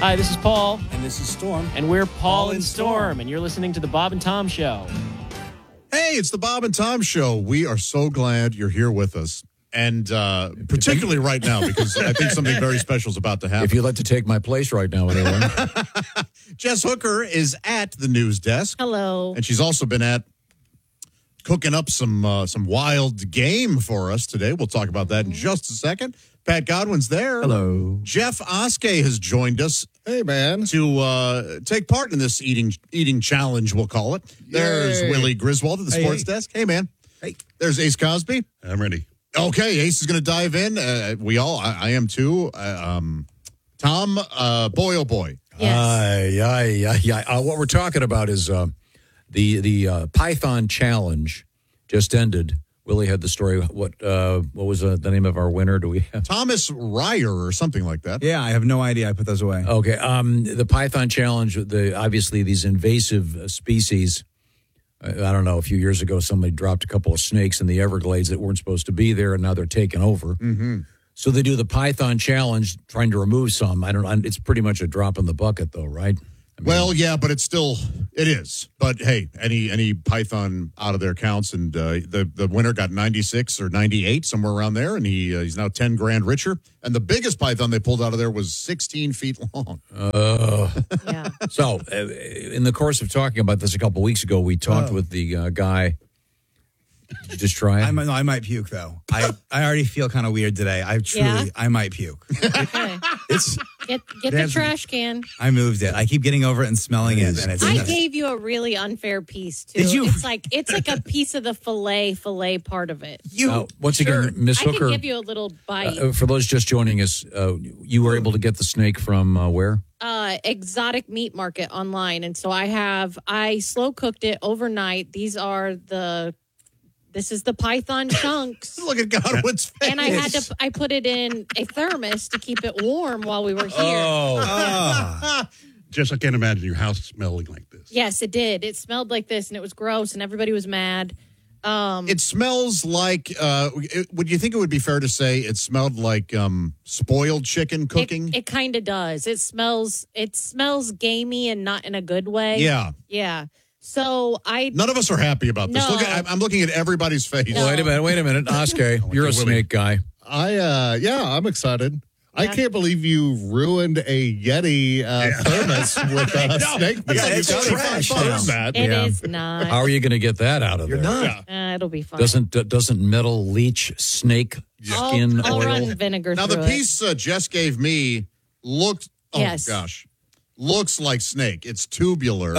Hi, this is Paul. And this is Storm. And we're Paul and Storm. And you're listening to The Bob and Tom Show. Hey, it's The Bob and Tom Show. We are so glad you're here with us. And particularly right now, because I think something very special is about to happen. If you'd like to take my place right now, anyone. Jess Hooker is at the news desk. Hello. And she's also been at cooking up some wild game for us today. We'll talk about that in just a second. Pat Godwin's there. Hello. Jeff Oskey has joined us. Hey, man. To take part in this eating challenge, we'll call it. There's Yay. Willie Griswold at the sports desk. Hey, man. Hey. There's Ace Cosby. I'm ready. Okay, Ace is going to dive in. I am too. Tom, boy, oh boy. Yes. What we're talking about is the Python Challenge just ended. Willie had the story. What was the name of our winner? Do we have? Thomas Ryer or something like that. Yeah, I have no idea. I put those away. Okay. The Python Challenge, obviously these invasive species. I don't know, a few years ago, somebody dropped a couple of snakes in the Everglades that weren't supposed to be there, and now they're taking over. Mm-hmm. So they do the Python Challenge, trying to remove some. I don't know. It's pretty much a drop in the bucket, though, right? I mean, Well, yeah, but it is. But hey, any python out of there counts, and the winner got 96 or 98, somewhere around there, and he's now 10 grand richer. And the biggest python they pulled out of there was 16 feet long. Yeah. So, in the course of talking about this a couple of weeks ago, we talked with the guy. Did you just try it? I might puke, though. I already feel kind of weird today. I might puke. Okay. It's Get the trash can. I moved it. I keep getting over it and smelling it. And it's I gave you a really unfair piece too. Did you? It's like a piece of the fillet part of it. Once again, Miss I Hooker, can give you a little bite. for those just joining us, you were able to get the snake from where? Exotic meat market online, and so I slow cooked it overnight. This is the python chunks. Look at Godwin's face. And I put it in a thermos to keep it warm while we were here. Just I can't imagine your house smelling like this. Yes, it did. It smelled like this, and it was gross, and everybody was mad. It smells like, would you think it would be fair to say it smelled like spoiled chicken cooking? It kind of does. It smells gamey and not in a good way. Yeah. Yeah. So None of us are happy about this. No. I'm looking at everybody's face. No. Wait a minute. Oskar, you're a snake guy. I'm excited. I can't believe you ruined a Yeti thermos with a snake. It's trash now. it is not. How are you going to get that out of there? not. It'll be fine. Doesn't metal leach snake skin I'll oil? run vinegar Now, through the piece Jess gave me looks like snake. It's tubular.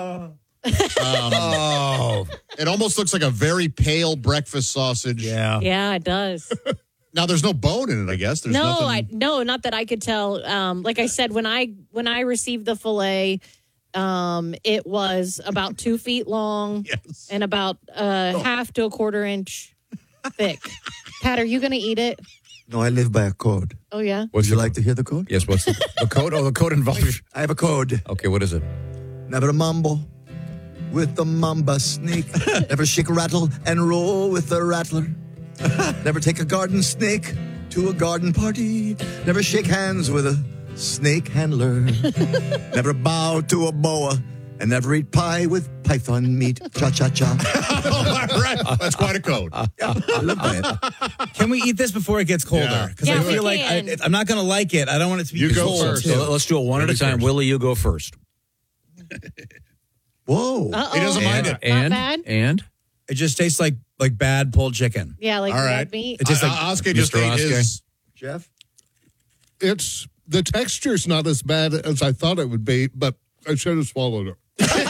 It almost looks like a very pale breakfast sausage. Yeah. it. Yeah, it does. Now, there's no bone in it, I guess. There's No, nothing. not that I could tell. Like I said, when I received the fillet, it was about 2 feet long Yes. and about half to a quarter inch thick. Pat, are you going to eat it? No, I live by a code. Oh yeah. Would you like to hear the code? Yes, what's the code? Oh, the code involves... I have a code. Okay, what is it? Never mumble with the mamba snake. Never shake, rattle, and roll with the rattler. Never take a garden snake to a garden party. Never shake hands with a snake handler. Never bow to a boa. And never eat pie with python meat. Cha-cha-cha. All right. That's quite a code. I live by it. Can we eat this before it gets colder? Because Yeah, I we feel like can. I'm not going to like it. I don't want it to be You go cold. first. So let's do it one at a time. first. Willie, you go first. Whoa. Uh-oh. He doesn't mind it. And bad? It just tastes like bad pulled chicken. Yeah, like All right. red meat. It just like Oskar just Mr. ate his. Jeff? It's the texture's not as bad as I thought it would be, but I should have swallowed it.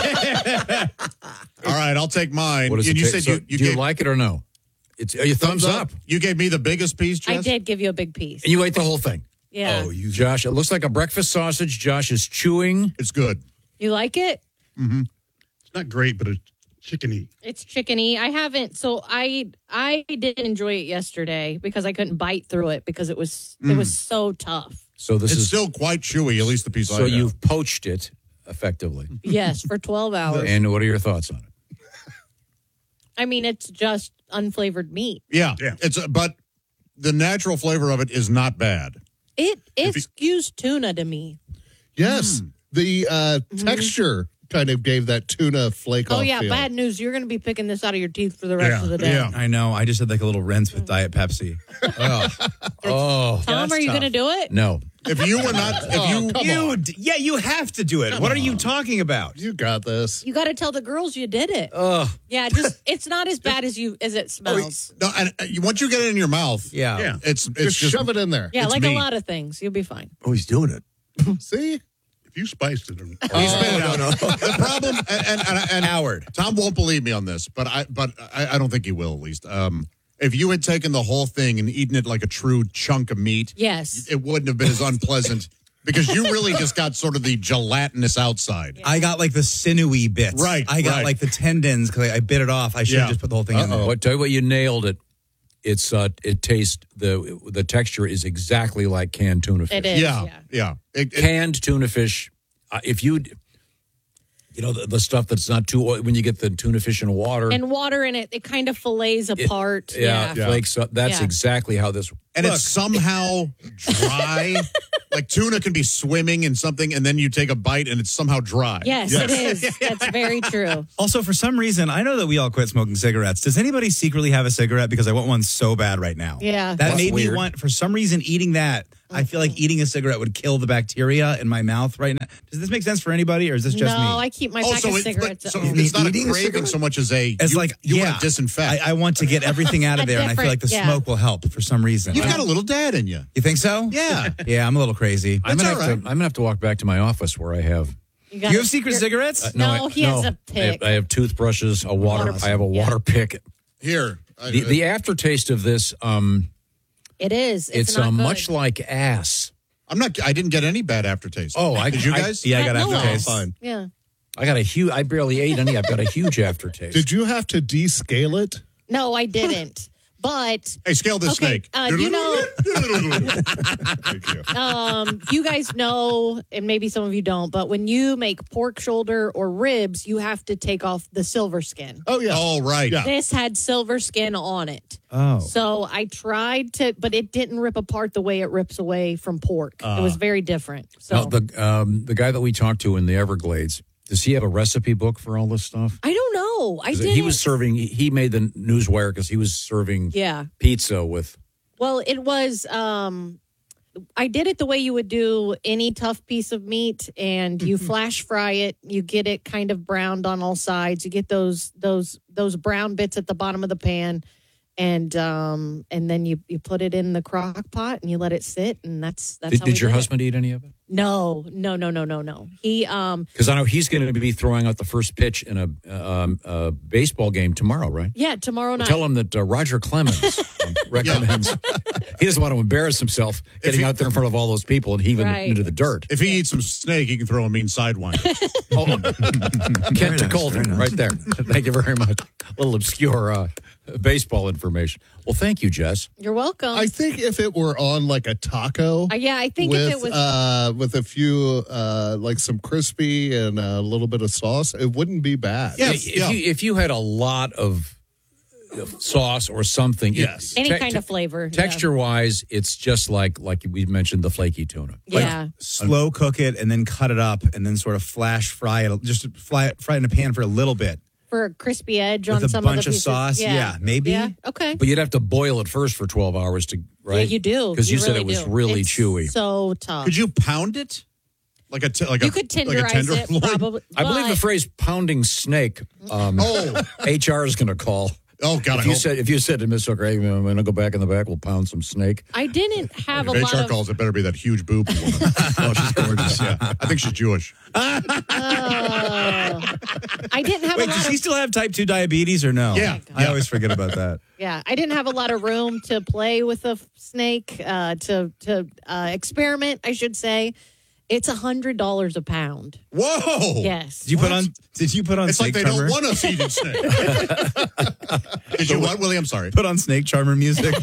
All right, I'll take mine. What does And it you taste? said So you do you gave like it or no? It's your thumbs up. You gave me the biggest piece, Jess? I did give you a big piece. And you ate the whole thing. Yeah. Josh, it looks like a breakfast sausage. Josh is chewing. It's good. You like it? It's not great, but it's chickeny. It's chickeny. I haven't. So I didn't enjoy it yesterday because I couldn't bite through it because it was so tough. So this It's is still quite chewy, at least the piece I so have. you've poached it effectively. Yes, for 12 hours. And what are your thoughts on it? I mean, it's just unflavored meat. Yeah. But the natural flavor of it is not bad. It skews tuna to me. Yes. The texture kind of gave that tuna flake off. Oh, yeah. feel. Bad news. You're going to be picking this out of your teeth for the rest of the day. I know. I just had like a little rinse with Diet Pepsi. Oh, Tom, are you going to do it? no. If you were not, You have to do it. What are you talking about? You got this. You got to tell the girls you did it. Yeah, just it's not as bad as it smells. no, and once you get it in your mouth, Yeah. it's Just shove it in there. Yeah, it's like me. a lot of things. You'll be fine. Oh, he's doing it. See? If you spiced it, The problem, and Howard. Tom won't believe me on this, but I don't think he will. At least, if you had taken the whole thing and eaten it like a true chunk of meat, Yes. it wouldn't have been as unpleasant because you really just got sort of the gelatinous outside. I got like the sinewy bits. Right, I got right. like the tendons because I bit it off. I should have Yeah. just put the whole thing in there. What tell you what, you nailed it. It's it tastes the texture is exactly like canned tuna fish. It is. Yeah. Canned tuna fish. If you know the stuff that's not too oily, when you get the tuna fish in water And water in it, it kind of fillets apart. flakes up. That's Yeah. exactly how this. And it's somehow dry. Like tuna can be swimming in something, and then you take a bite, and it's somehow dry. Yes, it is. That's very true. Also, for some reason, I know that we all quit smoking cigarettes. Does anybody secretly have a cigarette? Because I want one so bad right now. Yeah. That That's made me weird. want, for some reason, eating that. I feel like eating a cigarette would kill the bacteria in my mouth right now. Does this make sense for anybody, or is this just me? No, I keep my pack of cigarettes at home. it's not a Eating a craving cigarette? so much as a It's you, like, you yeah, want to disinfect. I want to get everything out of there, and I feel like the different- smoke will help for some reason. You've got a little dad in you. You think so? Yeah. Yeah, I'm a little crazy. I'm That's gonna all have to. I'm gonna have to walk back to my office where I have. Do you have secret cigarettes? No, he has a pick. I have toothbrushes, a water. I have a water pick. Here. The aftertaste of this, It is. it's not good. much like ass. I didn't get any bad aftertaste. Oh, did you guys? Yeah, I got No, aftertaste. Fine. Yeah. I got a huge. I barely ate any. I've got a huge aftertaste. Did you have to descale it? No, I didn't. But Hey, scale this okay, snake. you know, Thank you. you guys know, and maybe some of you don't, but when you make pork shoulder or ribs, you have to take off the silver skin. Oh, yeah. Oh, right. Yeah. This had silver skin on it. Oh. So I tried to, but it didn't rip apart the way it rips away from pork. It was very different. So Now, the guy that we talked to in the Everglades, does he have a recipe book for all this stuff? I don't know. I did. He was serving. He made the newswire because he was serving Yeah. pizza with. Well, it was. I did it the way you would do any tough piece of meat, and you flash fry it. You get it kind of browned on all sides. You get those brown bits at the bottom of the pan, and then you put it in the crock pot and you let it sit, and that's how we Did your did it. husband eat any of it? No. He Because I know he's going to be throwing out the first pitch in a baseball game tomorrow, right? yeah, tomorrow night. Tell him that Roger Clemens recommends. He doesn't want to embarrass himself getting out there in front of all those people and heaving Right. into the dirt. If he eats some snake, he can throw a mean sidewinder. Kent Colton, right there. Thank you very much. A little obscure baseball information. Well, thank you, Jess. You're welcome. I think if it were on like a taco. yeah, I think with, if it was. with a few like some crispy and a little bit of sauce, it wouldn't be bad. Yes. If you had a lot of sauce or something, Yes. Any kind of flavor. yeah. Texture wise, it's just like we mentioned, the flaky tuna. Yeah. Slow cook it and then cut it up and then sort of flash fry it. Just fry it in a pan for a little bit For a crispy edge on with a some bunch of of the pieces. sauce. Yeah, maybe. Yeah. Okay. But you'd have to boil it first for 12 hours to, right? Yeah, you do. Because you said really it was do. really It's chewy. So tough. Could you pound it? Like a You could tenderize it, probably. I believe the but- phrase pounding snake, HR is going to call. Oh, God, If you said to Miss Hooker, hey, I'm going to go back in the back, we'll pound some snake. I didn't have a If lot HR of. calls, it better be that huge boob woman. Oh, she's gorgeous. Yeah. I think she's Jewish. I didn't have Wait, a lot does of. he still have type 2 diabetes or no? Yeah. I always forget about that. Yeah, I didn't have a lot of room to play with a snake. To experiment, I should say. It's $100 a pound. Whoa. Yes. Did you put on It's like snake they charmer? don't want us eating snake. Did you what, Willie? I'm sorry. Put on snake charmer music.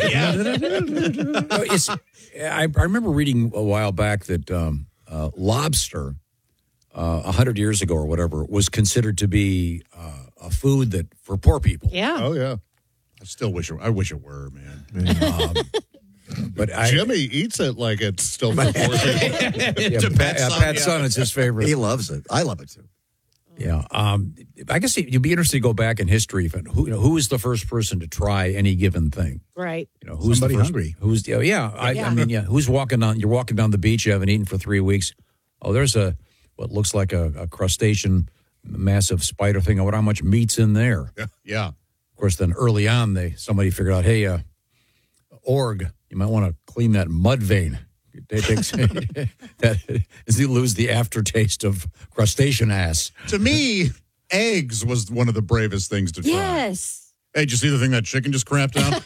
I remember reading a while back that lobster, 100 years ago or whatever, was considered to be a food that for poor people. Yeah. Oh, yeah. I wish it were, man. But Jimmy eats it like it's still before him. Pat's son, it's his favorite. He loves it. I love it too. Yeah. I guess you'd be interested to go back in history. Who was the first person to try any given thing? Right. Who's Somebody the first, hungry. Who's I mean, who's walking down? You're walking down the beach. You haven't eaten for 3 weeks. Oh, there's what looks like a crustacean, massive spider thing. I wonder how much meat's in there. Yeah. Of course, then early on, somebody figured out, hey, org, you might want to clean that mud vein. That is, you lose the aftertaste of crustacean ass. To me, eggs was one of the bravest things to try. Yes. Hey, did you see the thing that chicken just crapped out?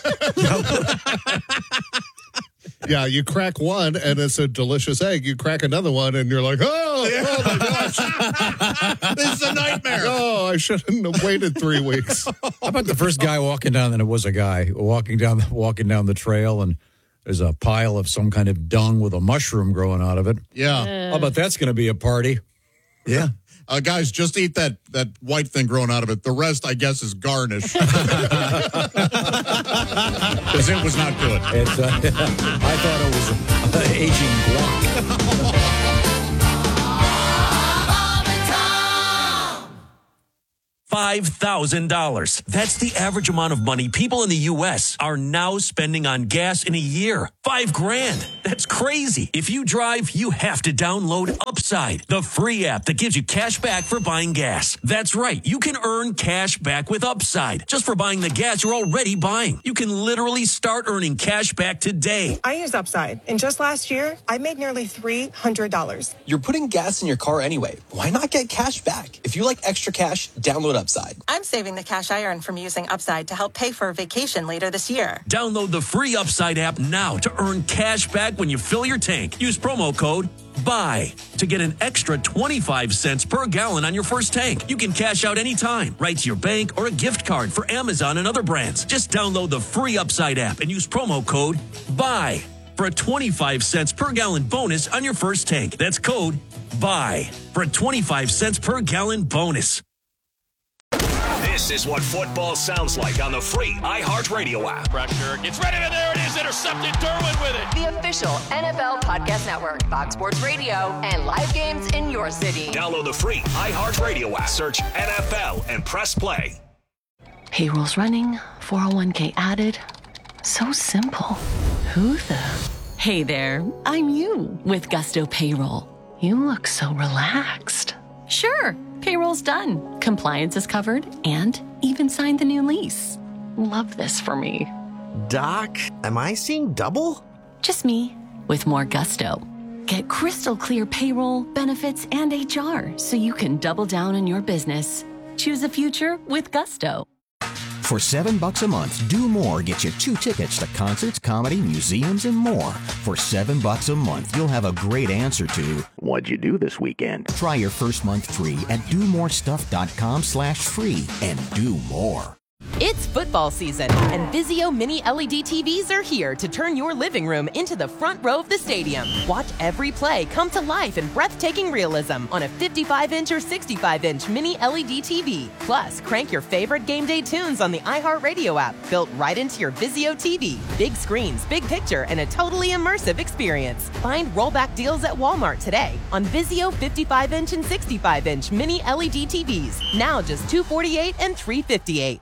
Yeah, you crack one and it's a delicious egg. You crack another one and you're like, oh my gosh. This is a nightmare. Oh, I shouldn't have waited 3 weeks. How about the first guy walking down, and it was a guy walking down the trail, and there's a pile of some kind of dung with a mushroom growing out of it. Yeah. How about that's going to be a party? Yeah. Guys, just eat that white thing growing out of it. The rest, I guess, is garnish. Because it was not good. I thought it was aging guac. $5,000. That's the average amount of money people in the U.S. are now spending on gas in a year. $5,000. That's crazy. If you drive, you have to download Upside, the free app that gives you cash back for buying gas. That's right. You can earn cash back with Upside just for buying the gas you're already buying. You can literally start earning cash back today. I use Upside, and just last year, I made nearly $300. You're putting gas in your car anyway. Why not get cash back? If you like extra cash, download Upside. I'm saving the cash I earn from using Upside to help pay for a vacation later this year. Download the free Upside app now to earn cash back when you fill your tank. Use promo code BUY to get an extra 25 cents per gallon on your first tank. You can cash out anytime, right to your bank or a gift card for Amazon and other brands. Just download the free Upside app and use promo code BUY for a 25 cents per gallon bonus on your first tank. That's code BUY for a 25 cents per gallon bonus. This is what football sounds like on the free iHeartRadio app. Pressure gets ready, and there it is. Intercepted. Derwin with it. The official NFL Podcast Network, Fox Sports Radio, and live games in your city. Download the free iHeartRadio app. Search NFL and press play. Payroll's running, 401k added. So simple. Who the? Hey there, I'm you with Gusto Payroll. You look so relaxed. Sure, payroll's done. Compliance is covered and even signed the new lease. Love this for me. Doc, am I seeing double? Just me with more gusto. Get crystal clear payroll, benefits, and HR so you can double down on your business. Choose a future with Gusto. For $7 a month, Do More gets you 2 tickets to concerts, comedy, museums, and more. For $7 a month, you'll have a great answer to, what'd you do this weekend? Try your first month free at domorestuff.com/free and do more. It's football season, and Vizio Mini LED TVs are here to turn your living room into the front row of the stadium. Watch every play come to life in breathtaking realism on a 55-inch or 65-inch Mini LED TV. Plus, crank your favorite game day tunes on the iHeartRadio app, built right into your Vizio TV. Big screens, big picture, and a totally immersive experience. Find rollback deals at Walmart today on Vizio 55-inch and 65-inch Mini LED TVs. Now just $248 and $358.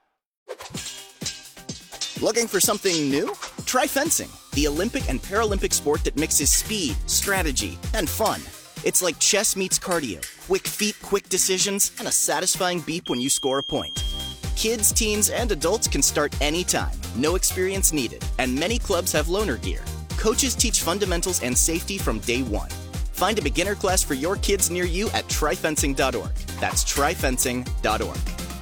Looking for something new? Try fencing, the Olympic and Paralympic sport that mixes speed, strategy, and fun. It's like chess meets cardio, quick feet, quick decisions, and a satisfying beep when you score a point. Kids, teens, and adults can start anytime, no experience needed, and many clubs have loaner gear. Coaches teach fundamentals and safety from day one. Find a beginner class for your kids near you at tryfencing.org. That's tryfencing.org.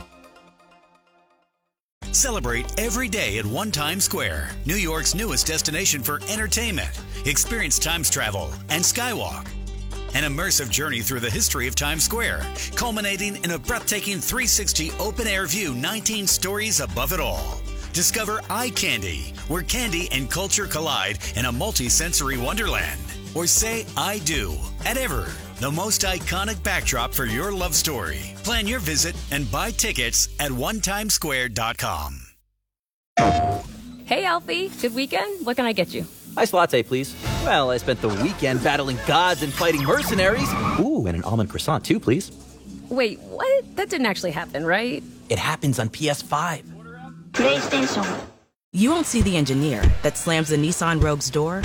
Celebrate every day at One Times Square, New York's newest destination for entertainment. Experience Times Travel and Skywalk. An immersive journey through the history of Times Square, culminating in a breathtaking 360 open-air view 19 stories above it all. Discover Eye Candy, where candy and culture collide in a multi-sensory wonderland. Or say I do at Ever, the most iconic backdrop for your love story. Plan your visit and buy tickets at onetimesquare.com. Hey, Alfie. Good weekend? What can I get you? Iced latte, please. Well, I spent the weekend battling gods and fighting mercenaries. Ooh, and an almond croissant, too, please. Wait, what? That didn't actually happen, right? It happens on PS5. PlayStation. You won't see the engineer that slams the Nissan Rogue's door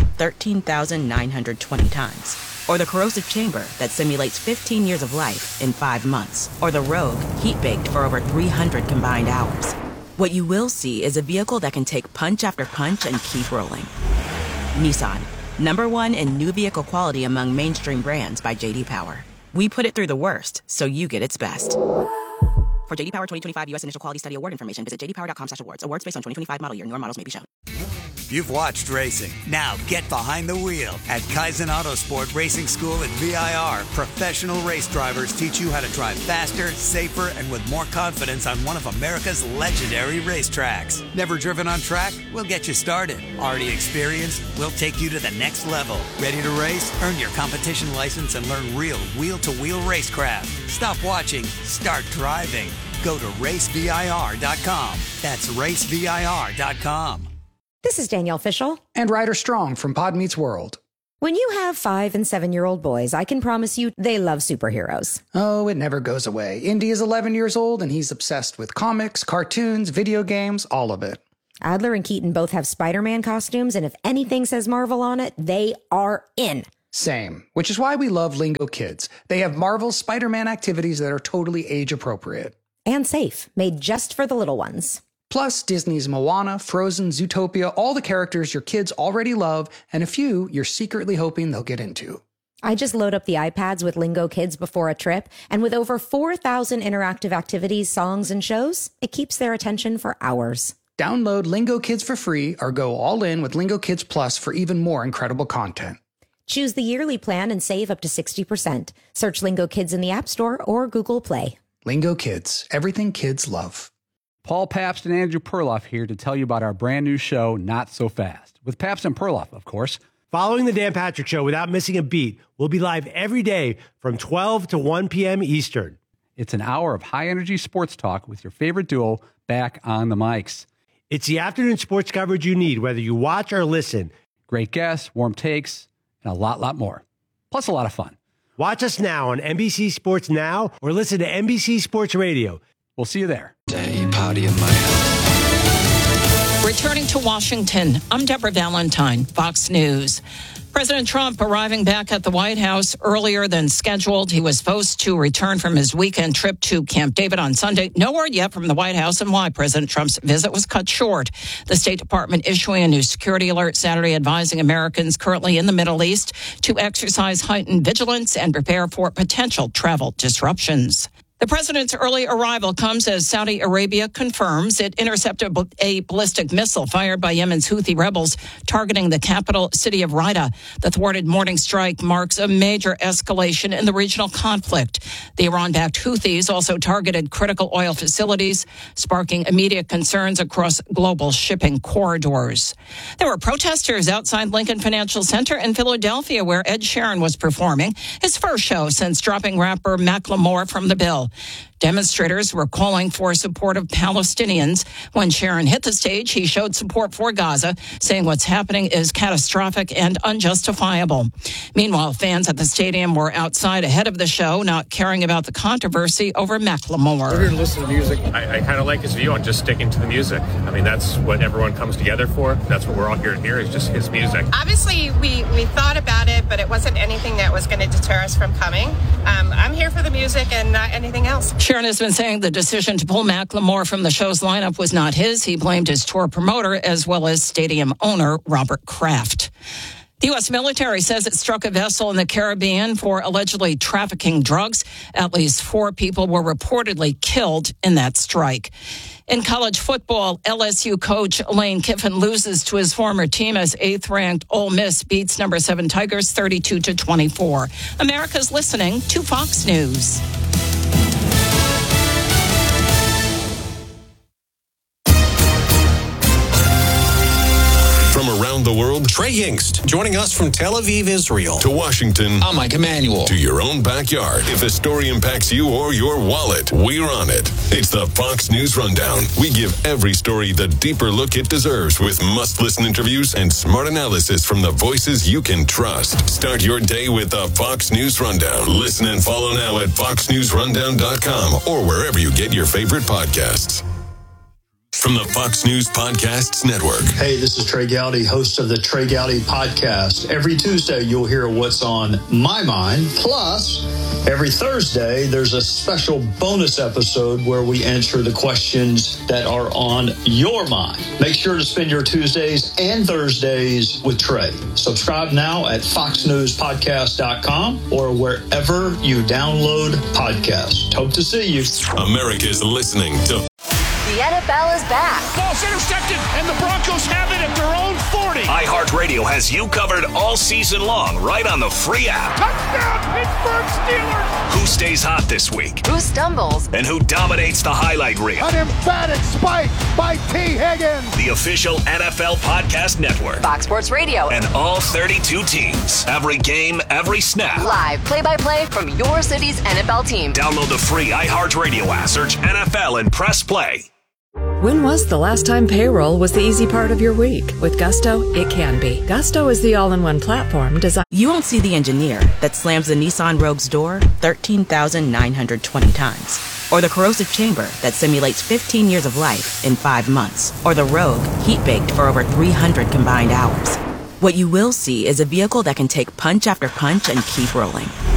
13,920 times. Or the corrosive chamber that simulates 15 years of life in 5 months. Or the Rogue heat-baked for over 300 combined hours. What you will see is a vehicle that can take punch after punch and keep rolling. Nissan, #1 in new vehicle quality among mainstream brands by J.D. Power. We put it through the worst, so you get its best. For J.D. Power 2025 U.S. Initial Quality Study Award information, visit jdpower.com/awards. Awards based on 2025 model year. Newer models may be shown. You've watched racing. Now get behind the wheel. At Kaizen Autosport Racing School at VIR, professional race drivers teach you how to drive faster, safer, and with more confidence on one of America's legendary racetracks. Never driven on track? We'll get you started. Already experienced? We'll take you to the next level. Ready to race? Earn your competition license and learn real wheel-to-wheel racecraft. Stop watching. Start driving. Go to racevir.com. That's racevir.com. This is Danielle Fishel. And Ryder Strong from Pod Meets World. When you have 5- and 7-year-old boys, I can promise you they love superheroes. Oh, it never goes away. Indy is 11 years old and he's obsessed with comics, cartoons, video games, all of it. Adler and Keaton both have Spider-Man costumes, and if anything says Marvel on it, they are in. Same, which is why we love Lingo Kids. They have Marvel's Spider-Man activities that are totally age-appropriate. And safe, made just for the little ones. Plus, Disney's Moana, Frozen, Zootopia, all the characters your kids already love, and a few you're secretly hoping they'll get into. I just load up the iPads with Lingo Kids before a trip, and with over 4,000 interactive activities, songs, and shows, it keeps their attention for hours. Download Lingo Kids for free or go all in with Lingo Kids Plus for even more incredible content. Choose the yearly plan and save up to 60%. Search Lingo Kids in the App Store or Google Play. Lingo Kids, everything kids love. Paul Pabst and Andrew Perloff here to tell you about our brand new show, Not So Fast, with Pabst and Perloff, of course. Following the Dan Patrick Show without missing a beat, we'll be live every day from 12 to 1 p.m. Eastern. It's an hour of high-energy sports talk with your favorite duo back on the mics. It's the afternoon sports coverage you need, whether you watch or listen. Great guests, warm takes, and a lot more. Plus a lot of fun. Watch us now on NBC Sports Now or listen to NBC Sports Radio. We'll see you there. Party in my house. Returning to Washington, I'm Deborah Valentine, Fox News. President Trump arriving back at the White House earlier than scheduled. He was supposed to return from his weekend trip to Camp David on Sunday. No word yet from the White House and why President Trump's visit was cut short. The State Department issuing a new security alert Saturday advising Americans currently in the Middle East to exercise heightened vigilance and prepare for potential travel disruptions. The president's early arrival comes as Saudi Arabia confirms it intercepted a ballistic missile fired by Yemen's Houthi rebels targeting the capital city of Riyadh. The thwarted morning strike marks a major escalation in the regional conflict. The Iran-backed Houthis also targeted critical oil facilities, sparking immediate concerns across global shipping corridors. There were protesters outside Lincoln Financial Center in Philadelphia where Ed Sheeran was performing his first show since dropping rapper Macklemore from the bill. Demonstrators were calling for support of Palestinians. When Sharon hit the stage, he showed support for Gaza, saying what's happening is catastrophic and unjustifiable. Meanwhile, fans at the stadium were outside ahead of the show, not caring about the controversy over Macklemore. We're here to listen to music. I kind of like his view on just sticking to the music. I mean, that's what everyone comes together for. That's what we're all here to hear, is just his music. Obviously, we thought about it, but it wasn't anything that was going to deter us from coming. I'm here for the music and not anything else. Sharon has been saying the decision to pull Macklemore from the show's lineup was not his. He blamed his tour promoter as well as stadium owner Robert Kraft. The U.S. military says it struck a vessel in the Caribbean for allegedly trafficking drugs. At least 4 people were reportedly killed in that strike. In college football, LSU coach Lane Kiffin loses to his former team as 8th-ranked Ole Miss beats number 7 Tigers 32-24. America's listening to Fox News. From around around the world? Trey Yingst, joining us from Tel Aviv, Israel. To Washington. I'm Mike Emanuel. To your own backyard. If a story impacts you or your wallet, we're on it. It's the Fox News Rundown. We give every story the deeper look it deserves with must-listen interviews and smart analysis from the voices you can trust. Start your day with the Fox News Rundown. Listen and follow now at foxnewsrundown.com or wherever you get your favorite podcasts. From the Fox News Podcasts Network. Hey, this is Trey Gowdy, host of the Trey Gowdy Podcast. Every Tuesday, you'll hear what's on my mind. Plus, every Thursday, there's a special bonus episode where we answer the questions that are on your mind. Make sure to spend your Tuesdays and Thursdays with Trey. Subscribe now at foxnewspodcast.com or wherever you download podcasts. Hope to see you. America's listening to The NFL is back. Ball's intercepted, and the Broncos have it at their own 40. iHeartRadio has you covered all season long, right on the free app. Touchdown, Pittsburgh Steelers! Who stays hot this week? Who stumbles? And who dominates the highlight reel? An emphatic spike by T. Higgins. The official NFL podcast network. Fox Sports Radio. And all 32 teams. Every game, every snap. Live play-by-play from your city's NFL team. Download the free iHeartRadio app. Search NFL and press play. When was the last time payroll was the easy part of your week? With Gusto, it can be. Gusto is the all-in-one platform designed. You won't see the engineer that slams the Nissan Rogue's door 13,920 times. Or the corrosive chamber that simulates 15 years of life in 5 months. Or the Rogue heat-baked for over 300 combined hours. What you will see is a vehicle that can take punch after punch and keep rolling.